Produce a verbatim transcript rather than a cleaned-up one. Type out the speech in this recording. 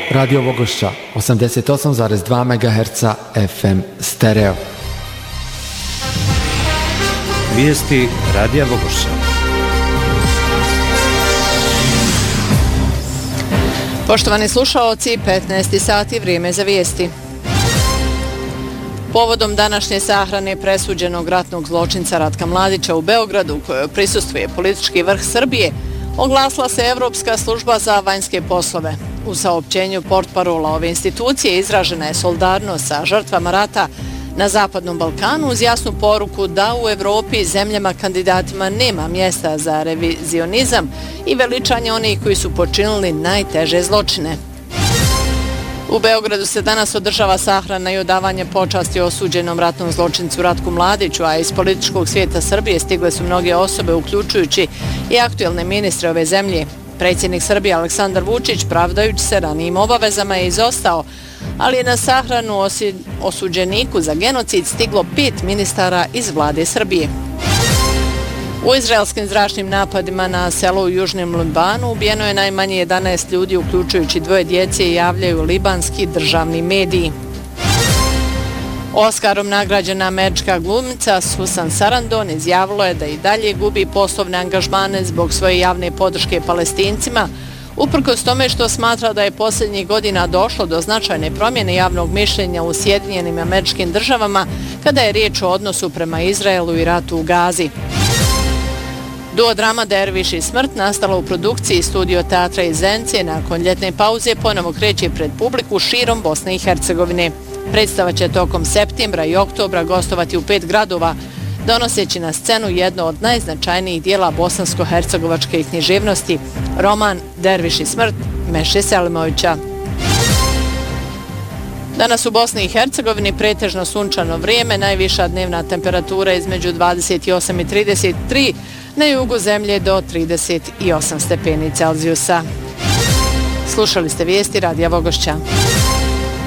Radio Vogošća, osamdeset osam zarez dva megaherca F M stereo. Vijesti Radija Vogošća. Poštovani slušaoci, petnaest sati, vrijeme za vijesti. Povodom današnje sahrane presuđenog ratnog zločinca Ratka Mladića u Beogradu, u kojoj prisustvuje politički vrh Srbije, oglasila se Evropska služba za vanjske poslove. U saopćenju portparola ove institucije izražena je solidarnost sa žrtvama rata na Zapadnom Balkanu uz jasnu poruku da u Evropi zemljama kandidatima nema mjesta za revizionizam i veličanje onih koji su počinili najteže zločine. U Beogradu se danas održava sahrana i odavanje počasti osuđenom ratnom zločincu Ratku Mladiću, a iz političkog svijeta Srbije stigle su mnoge osobe, uključujući i aktuelne ministre ove zemlje. Predsjednik Srbije Aleksandar Vučić, pravdajući se ranijim obavezama, je izostao, ali je na sahranu osuđeniku za genocid stiglo pet ministara iz vlade Srbije. U izraelskim zračnim napadima na selo u Južnom Libanu ubijeno je najmanje jedanaest ljudi, uključujući dvoje djece, javljaju libanski državni mediji. Oskarom nagrađena američka glumica Susan Sarandon izjavilo je da i dalje gubi poslovne angažmane zbog svoje javne podrške Palestincima, uprkos tome što smatra da je posljednjih godina došlo do značajne promjene javnog mišljenja u Sjedinjenim Američkim Državama kada je riječ o odnosu prema Izraelu i ratu u Gazi. Duo drama Derviš i smrt nastala u produkciji Studio teatra iz Zence nakon ljetne pauze ponovo kreće pred publiku širom Bosne i Hercegovine. Predstava će tokom septembra i oktobra gostovati u pet gradova, donoseći na scenu jedno od najznačajnijih dijela bosansko-hercegovačke književnosti, roman Derviš i smrt Meše Selimovića. Danas u Bosni i Hercegovini pretežno sunčano vrijeme, najviša dnevna temperatura između dvadeset osam i trideset tri, na jugu zemlje do trideset osam stepeni Celzijusa. Slušali ste vijesti Radija Vogošća.